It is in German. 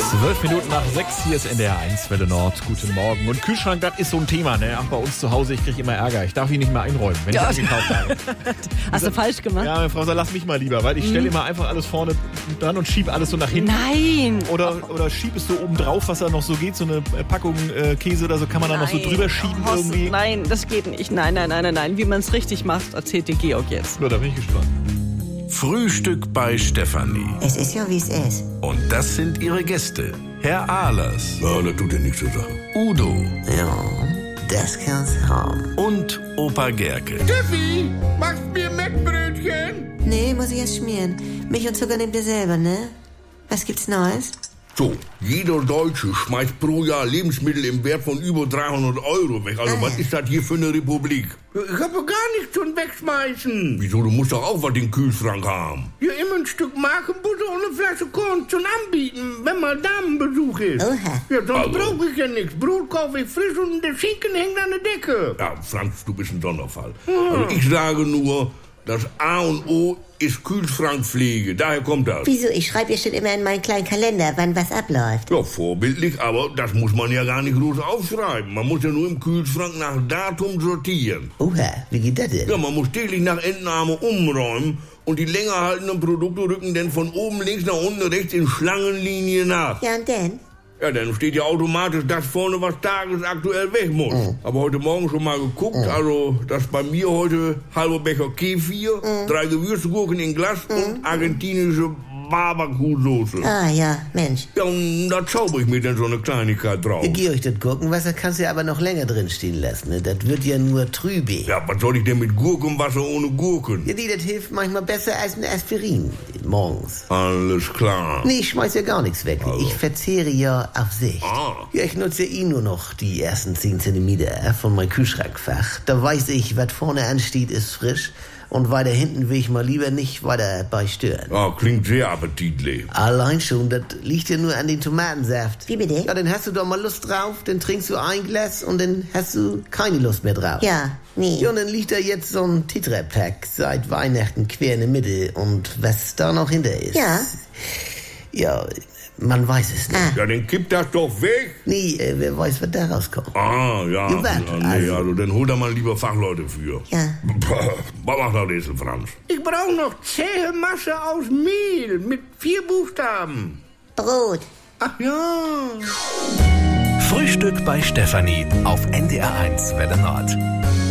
5:12, hier ist NDR 1 Welle Nord. Guten Morgen. Und Kühlschrank, das ist so ein Thema, ne? Auch bei uns zu Hause, ich kriege immer Ärger. Ich darf ihn nicht mehr einräumen, wenn ich eingekauft habe. Hast du falsch gemacht? Ja, meine Frau sagt, lass mich mal lieber, weil ich stelle immer einfach alles vorne dran und schiebe alles so nach hinten. Nein! Oder schieb es so oben drauf, was da noch so geht, so eine Packung Käse oder so, kann man da noch so drüber schieben Horst, irgendwie. Nein, das geht nicht. Nein. Wie man es richtig macht, erzählt dir Georg jetzt. Ja, da bin ich gespannt. Frühstück bei Stefanie. Es ist ja, wie es ist. Und das sind ihre Gäste. Herr Ahlers. Ja, das tut ja nichts zur Sache. Udo. Ja, das kann's haben. Und Opa Gerke. Steffi, machst mir Mettbrötchen? Nee, muss ich erst schmieren. Milch und Zucker nehmt ihr selber, ne? Was gibt's Neues? So, jeder Deutsche schmeißt pro Jahr Lebensmittel im Wert von über 300 € weg. Also was ist das hier für eine Republik? Ich habe gar nichts zum Wegschmeißen. Wieso, du musst doch auch was im Kühlschrank haben. Ja, immer ein Stück Markenbutter und eine Flasche Korn zum Anbieten, wenn mal Damenbesuch ist. Oha. Ja, sonst brauche ich ja nichts. Brot kaufe ich frisch und der Schinken hängt an der Decke. Ja, Franz, du bist ein Sonderfall. Also ich sage nur, das A und O ist Kühlschrankpflege. Daher kommt das. Wieso? Ich schreibe ja schon immer in meinen kleinen Kalender, wann was abläuft. Ja, vorbildlich, aber das muss man ja gar nicht groß aufschreiben. Man muss ja nur im Kühlschrank nach Datum sortieren. Oha, wie geht das denn? Ja, man muss täglich nach Entnahme umräumen und die länger haltenden Produkte rücken dann von oben links nach unten rechts in Schlangenlinie nach. Ja, und denn? Ja, dann steht ja automatisch das vorne, was tagesaktuell weg muss. Aber heute Morgen schon mal geguckt, also das bei mir heute halber Becher Kefir, 3 Gewürzgurken in Glas und argentinische Barbacoa-Soße. Ah, ja, Mensch. Ja, und da zauber ich mir dann so eine Kleinigkeit drauf. Georg, das Gurkenwasser kannst du ja aber noch länger drin stehen lassen. Ne? Das wird ja nur trübe. Ja, was soll ich denn mit Gurkenwasser ohne Gurken? Ja, das hilft manchmal besser als ein Aspirin morgens. Alles klar. Nee, ich schmeiß ja gar nichts weg. Also. Ich verzehre ja auf Sicht. Ja, ich nutze ja nur noch die ersten 10 Zentimeter von meinem Kühlschrankfach. Da weiß ich, was vorne ansteht, ist frisch. Und weiter hinten will ich mal lieber nicht weiter bei stören. Ja, klingt sehr appetitlich. Allein schon, das liegt ja nur an den Tomatensaft. Wie bitte? Ja, dann hast du doch mal Lust drauf, dann trinkst du ein Glas und dann hast du keine Lust mehr drauf. Ja, nee. Ja, und dann liegt da jetzt so ein Tetrapack seit Weihnachten quer in der Mitte und was da noch hinter ist. Ja. Ja, man weiß es nicht. Ja, dann kipp das doch weg. Nee, wer weiß, was da rauskommt. Ja. Ja, was? Nee, also dann hol da mal lieber Fachleute für. Ja. Was macht das Esel, Franz? Ich brauche noch zähe Masse aus Mehl mit 4 Buchstaben. Brot. Ach ja. Frühstück bei Stefanie auf NDR 1 Welle Nord.